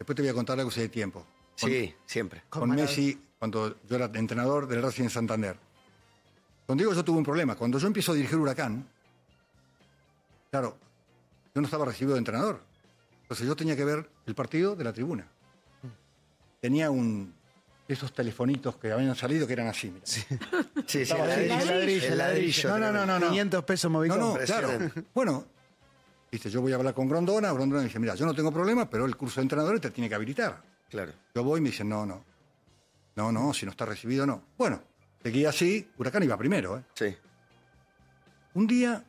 Después te voy a contar algo si hay tiempo. Sí, siempre. Con Messi, cuando yo era entrenador del Racing Santander. Con Diego yo tuve un problema. Cuando yo empiezo a dirigir Huracán, claro, yo no estaba recibido de entrenador. Entonces yo tenía que ver el partido de la tribuna. Tenía esos telefonitos que habían salido que eran así. Mira. Sí, El ladrillo. No. 500 pesos Movicom. No, claro. Bueno, viste, yo voy a hablar con Grondona. Grondona me dice, mira, yo no tengo problema, pero el curso de entrenadores te tiene que habilitar. Claro. Yo voy y me dicen, no, si no está recibido, no. Bueno, seguía así, Huracán iba primero, ¿eh? Sí. Un día,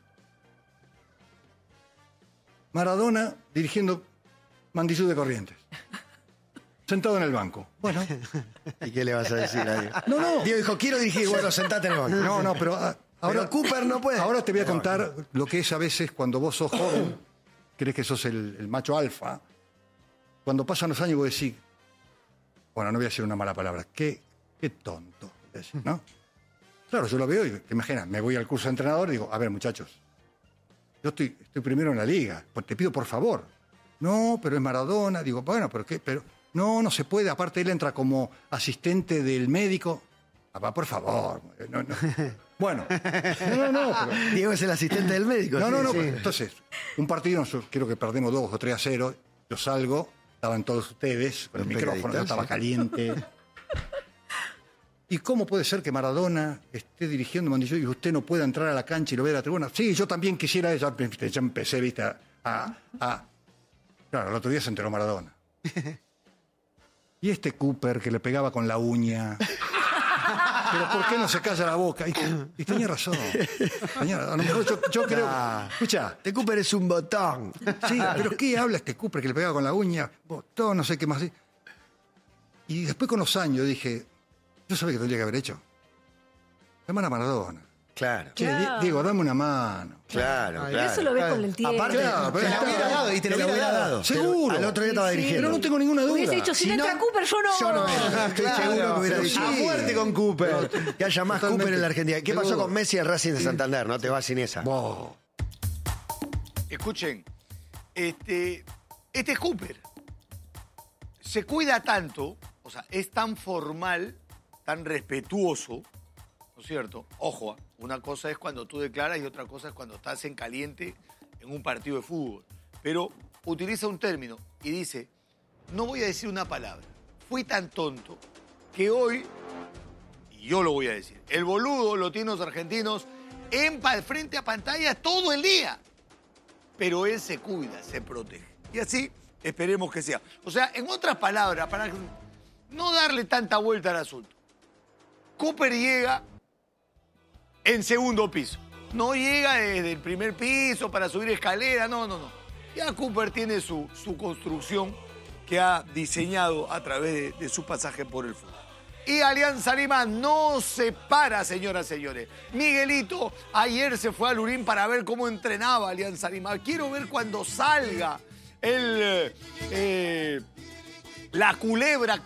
Maradona dirigiendo Mandillú de Corrientes. Sentado en el banco. Bueno. ¿Y qué le vas a decir a Diego? No. Diego dijo, quiero dirigir. Bueno, sentate en el banco. No, pero ahora... Pero Cooper no puede. Ahora te voy a contar lo que es a veces cuando vos sos joven, crees que sos el macho alfa. Cuando pasan los años vos decís, bueno, no voy a decir una mala palabra, qué tonto, ¿no? Claro, yo lo veo y te imaginas, me voy al curso de entrenador y digo, a ver, muchachos, yo estoy primero en la liga, pues te pido por favor. No, pero es Maradona. Digo, bueno, ¿pero qué? Pero no se puede. Aparte, él entra como asistente del médico. Papá, por favor. No. Bueno. No. Pero... Diego es el asistente del médico. No. Sí. Pero entonces, un partido, creo que perdemos 2 o 3-0. Yo salgo, estaban todos ustedes, con el micrófono, yo estaba caliente. ¿Y cómo puede ser que Maradona esté dirigiendo Mandillú y usted no pueda entrar a la cancha y lo vea a la tribuna? Sí, yo también quisiera, ya empecé, viste, Claro, el otro día se enteró Maradona. Y este Cooper que le pegaba con la uña. Pero ¿por qué no se calla la boca? Y tenía razón. A lo mejor yo creo... Escucha. Este Cooper es un botón. Sí, pero ¿qué habla este Cooper que le pegaba con la uña? Botón, no sé qué más. Y después con los años dije, yo sabía que tendría que haber hecho. Llamar a Maradona. Claro. Che, Diego, dame una mano. Claro. Eso lo ves con el tiempo. Aparte, Claro, te lo hubiera dado y te lo hubiera dado. Seguro. Al otro día estaba dirigiendo. Pero no tengo ninguna duda. Hubiese dicho, si no entra Cooper, yo no. Yo no entro. Estoy seguro que hubiera dicho. sí. A muerte con Cooper. Que haya más Totalmente. Cooper en la Argentina. ¿Qué pasó Seguro. con Messi y el Racing de Santander? No te vas sin esa. Wow. Escuchen, este es Cooper. Se cuida tanto, o sea, es tan formal, tan respetuoso, ¿no es cierto? Ojo, una cosa es cuando tú declaras y otra cosa es cuando estás en caliente en un partido de fútbol. Pero utiliza un término y dice, no voy a decir una palabra. Fui tan tonto que hoy, y yo lo voy a decir, el boludo lo tienen los argentinos frente a pantalla todo el día. Pero él se cuida, se protege. Y así esperemos que sea. O sea, en otras palabras, para no darle tanta vuelta al asunto, Cooper llega en segundo piso. No llega desde el primer piso para subir escalera, no. Ya Cooper tiene su construcción que ha diseñado a través de su pasaje por el fútbol. Y Alianza Lima no se para, señoras y señores. Miguelito ayer se fue a Lurín para ver cómo entrenaba Alianza Lima. Quiero ver cuando salga la culebra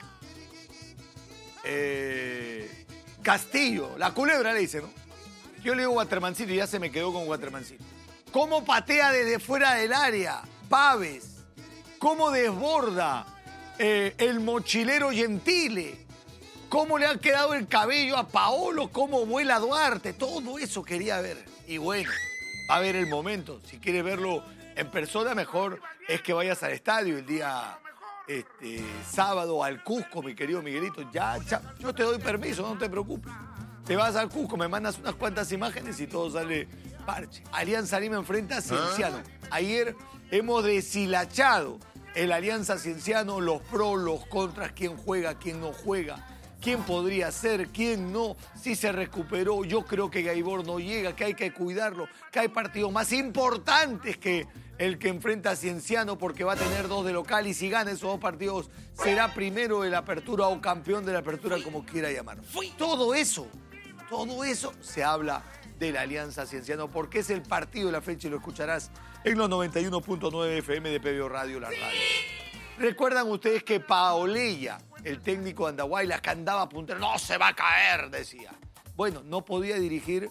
Castillo. La culebra le dice, ¿no? Yo le digo Watermancito y ya se me quedó con Watermancito. Cómo patea desde fuera del área, Paves. Cómo desborda el mochilero Gentile. Cómo le ha quedado el cabello a Paolo, cómo vuela Duarte. Todo eso quería ver. Y bueno, va a ver el momento. Si quieres verlo en persona, mejor es que vayas al estadio el día sábado al Cusco, mi querido Miguelito. Ya, yo te doy permiso, no te preocupes. Te vas al Cusco, me mandas unas cuantas imágenes y todo sale parche. Alianza Lima enfrenta a Cienciano. Ayer hemos deshilachado el Alianza Cienciano, los pros, los contras, quién juega, quién no juega, quién podría ser, quién no, si se recuperó. Yo creo que Gaibor no llega, que hay que cuidarlo, que hay partidos más importantes que el que enfrenta a Cienciano porque va a tener 2 de local y si gana esos 2 partidos será primero de la apertura o campeón de la apertura, como quiera llamarlo. Todo eso se habla de la Alianza Cienciano porque es el partido de la fecha y lo escucharás en los 91.9 FM de PBO Radio, la radio. ¿Recuerdan ustedes que Paolella, el técnico de Andahuaylas, que andaba puntero, no se va a caer, decía? Bueno, no podía dirigir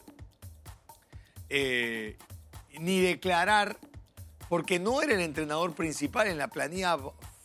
ni declarar porque no era el entrenador principal en la planilla